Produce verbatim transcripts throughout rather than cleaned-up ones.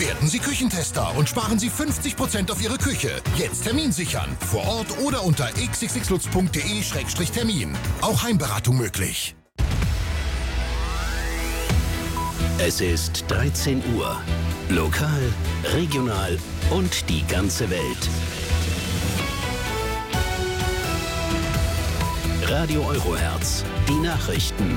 Werden Sie Küchentester und sparen Sie fünfzig Prozent auf Ihre Küche. Jetzt Termin sichern. Vor Ort oder unter x x x lutz punkt de Schrägstrich Termin. Auch Heimberatung möglich. Es ist dreizehn Uhr. Lokal, regional und die ganze Welt. Radio Eurohertz, die Nachrichten.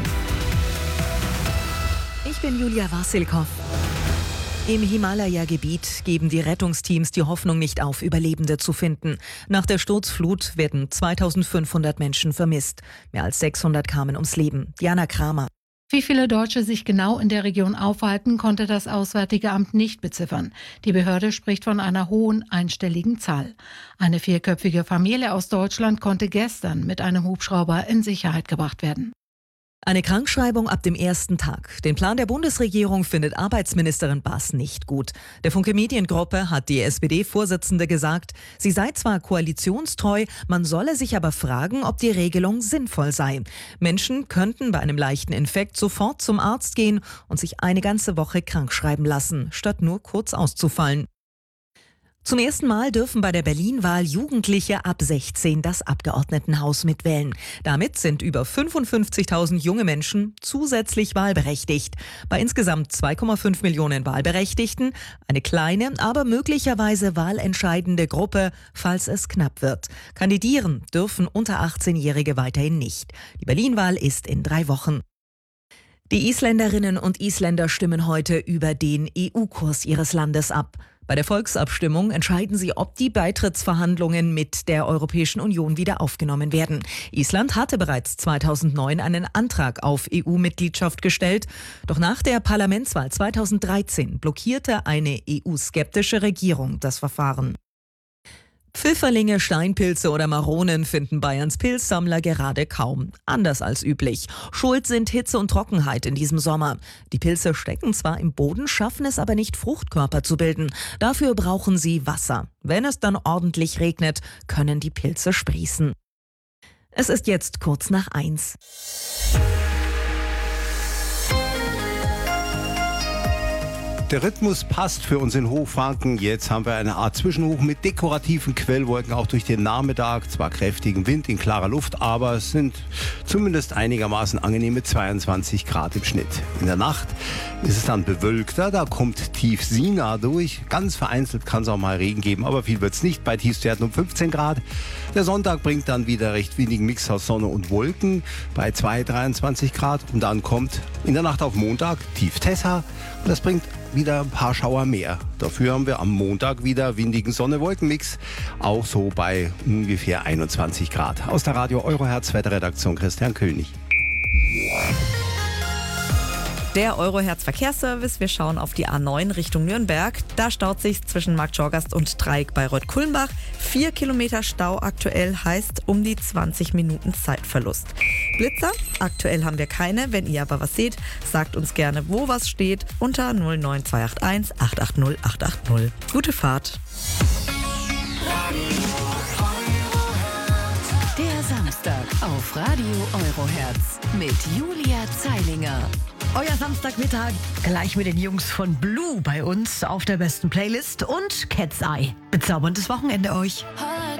Ich bin Julia Wassilkow. Im Himalaya-Gebiet geben die Rettungsteams die Hoffnung nicht auf, Überlebende zu finden. Nach der Sturzflut werden zweitausendfünfhundert Menschen vermisst. Mehr als sechshundert kamen ums Leben. Diana Kramer. Wie viele Deutsche sich genau in der Region aufhalten, konnte das Auswärtige Amt nicht beziffern. Die Behörde spricht von einer hohen einstelligen Zahl. Eine vierköpfige Familie aus Deutschland konnte gestern mit einem Hubschrauber in Sicherheit gebracht werden. Eine Krankschreibung ab dem ersten Tag. Den Plan der Bundesregierung findet Arbeitsministerin Bass nicht gut. Der Funke Mediengruppe hat die S P D-Vorsitzende gesagt, sie sei zwar koalitionstreu, man solle sich aber fragen, ob die Regelung sinnvoll sei. Menschen könnten bei einem leichten Infekt sofort zum Arzt gehen und sich eine ganze Woche krankschreiben lassen, statt nur kurz auszufallen. Zum ersten Mal dürfen bei der Berlin-Wahl Jugendliche ab sechzehn das Abgeordnetenhaus mitwählen. Damit sind über fünfundfünfzigtausend junge Menschen zusätzlich wahlberechtigt. Bei insgesamt zwei Komma fünf Millionen Wahlberechtigten eine kleine, aber möglicherweise wahlentscheidende Gruppe, falls es knapp wird. Kandidieren dürfen unter achtzehnjährige weiterhin nicht. Die Berlin-Wahl ist in drei Wochen. Die Isländerinnen und Isländer stimmen heute über den E U-Kurs ihres Landes ab. Bei der Volksabstimmung entscheiden sie, ob die Beitrittsverhandlungen mit der Europäischen Union wieder aufgenommen werden. Island hatte bereits zweitausendneun einen Antrag auf E U-Mitgliedschaft gestellt. Doch nach der Parlamentswahl zweitausenddreizehn blockierte eine E U-skeptische Regierung das Verfahren. Pfifferlinge, Steinpilze oder Maronen finden Bayerns Pilzsammler gerade kaum. Anders als üblich. Schuld sind Hitze und Trockenheit in diesem Sommer. Die Pilze stecken zwar im Boden, schaffen es aber nicht, Fruchtkörper zu bilden. Dafür brauchen sie Wasser. Wenn es dann ordentlich regnet, können die Pilze sprießen. Es ist jetzt kurz nach eins. Der Rhythmus passt für uns in Hochfranken. Jetzt haben wir eine Art Zwischenhoch mit dekorativen Quellwolken, auch durch den Nachmittag. Zwar kräftigen Wind in klarer Luft, aber es sind zumindest einigermaßen angenehme zweiundzwanzig Grad im Schnitt. In der Nacht ist es dann bewölkter, da kommt tief Sina durch. Ganz vereinzelt kann es auch mal Regen geben, aber viel wird es nicht, bei Tiefstwerten um fünfzehn Grad. Der Sonntag bringt dann wieder recht windigen Mix aus Sonne und Wolken bei zwei, dreiundzwanzig Grad. Und dann kommt in der Nacht auf Montag tief Tessa und das bringt wieder ein paar Schauer mehr. Dafür haben wir am Montag wieder windigen Sonne-Wolken-Mix, auch so bei ungefähr einundzwanzig Grad. Aus der Radio Eurohertz Wetterredaktion Christian König. Der Eurohertz Verkehrsservice. Wir schauen auf die A neun Richtung Nürnberg. Da staut sich zwischen Marktschorgast und Dreieck Bayreuth-Kulmbach. Vier Kilometer Stau aktuell heißt um die zwanzig Minuten Zeitverlust. Blitzer? Aktuell haben wir keine. Wenn ihr aber was seht, sagt uns gerne, wo was steht, unter null neun zwei acht eins acht acht null acht acht null. Gute Fahrt. Der Samstag auf Radio Eurohertz mit Julia Zeilinger. Euer Samstagmittag gleich mit den Jungs von Blue bei uns auf der besten Playlist und Cat's Eye. Bezauberndes Wochenende euch.